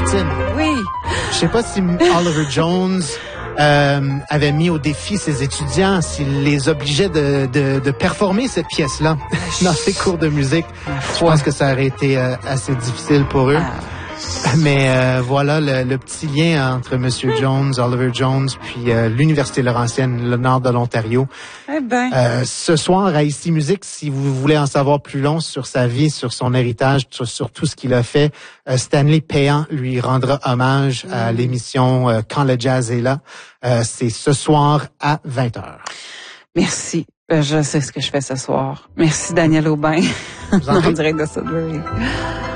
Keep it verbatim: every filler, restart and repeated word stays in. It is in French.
Martin. Oui. Je sais pas si Oliver Jones euh, avait mis au défi ses étudiants, s'il les obligeait de, de, de performer cette pièce-là dans ses cours de musique. Je pense que ça aurait été euh, assez difficile pour eux. Ah. Mais euh, voilà le, le petit lien entre Monsieur Jones, Oliver Jones, puis euh, l'Université Laurentienne, le nord de l'Ontario. Eh ben. Euh, ce soir, à Ici Musique, si vous voulez en savoir plus long sur sa vie, sur son héritage, sur, sur tout ce qu'il a fait, euh, Stanley Péan lui rendra hommage mmh. à l'émission euh, Quand le jazz est là. Euh, c'est ce soir à vingt heures. Merci. Je sais ce que je fais ce soir. Merci Daniel Aubin. Vous en en direct de Sudbury.